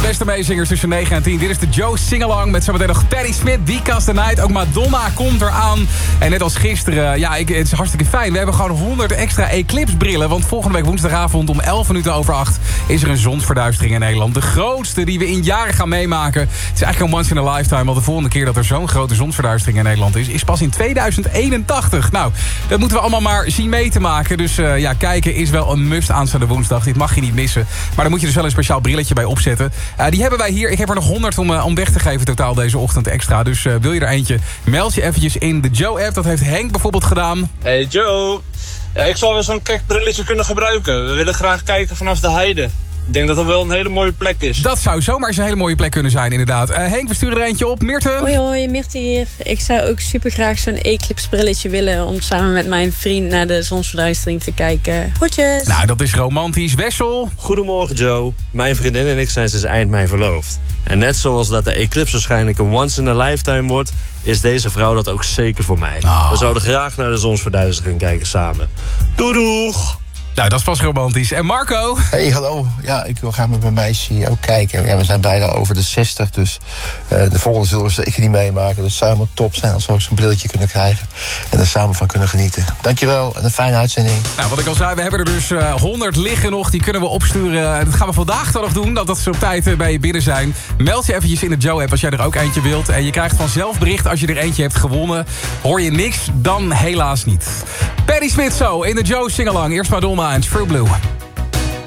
beste meezingers tussen 9 en 10. Dit is de Joe Singalong met zometeen nog Patti Smith, Because the Night. Ook Madonna komt eraan. En net als gisteren, het is hartstikke fijn. We hebben gewoon 100 extra Eclipse brillen. Want volgende week woensdagavond om 7:11 is er een zonsverduistering in Nederland. De grootste die we in jaren gaan meemaken. Het is eigenlijk een once in a lifetime. Want de volgende keer dat er zo'n grote zonsverduistering in Nederland is pas in 2081. Nou, dat moeten we allemaal maar zien mee te maken. Dus kijken is wel een must aanstaande woensdag. Dit mag je niet missen. Maar dan moet je dus wel een speciaal brilletje bij opzetten. Die hebben wij hier. Ik heb er nog 100 om weg te geven totaal deze ochtend extra. Dus wil je er eentje, meld je eventjes in de Joe-app. Dat heeft Henk bijvoorbeeld gedaan. Hey Joe, ik zou wel zo'n brilletje kunnen gebruiken. We willen graag kijken vanaf de heide. Ik denk dat dat wel een hele mooie plek is. Dat zou zomaar eens een hele mooie plek kunnen zijn, inderdaad. Henk, we sturen er eentje op. Meerte? Hoi, Meerte hier. Ik zou ook super graag zo'n Eclipse brilletje willen om samen met mijn vriend naar de zonsverduistering te kijken. Groetjes! Nou, dat is romantisch. Wessel? Goedemorgen Joe. Mijn vriendin en ik zijn sinds eind mei verloofd. En net zoals dat de Eclipse waarschijnlijk een once in a lifetime wordt, is deze vrouw dat ook zeker voor mij. We zouden graag naar de zonsverduistering kijken samen. Doeg! Nou, dat is pas romantisch. En Marco? Hey, hallo. Ja, ik wil graag met mijn meisje ook kijken. Ja, we zijn bijna over de 60, dus de volgende zullen we zeker niet meemaken. Dus het zou helemaal top zijn als we ook zo'n brilletje kunnen krijgen. En er samen van kunnen genieten. Dankjewel en een fijne uitzending. Nou, wat ik al zei, we hebben er dus 100 liggen nog. Die kunnen we opsturen. Dat gaan we vandaag dan nog doen, dat ze op tijd bij je binnen zijn. Meld je eventjes in de Joe-app als jij er ook eentje wilt. En je krijgt vanzelf bericht als je er eentje hebt gewonnen. Hoor je niks, dan helaas niet. Patti Smith zo in de Joe Singalong. Eerst Madonna en True Blue.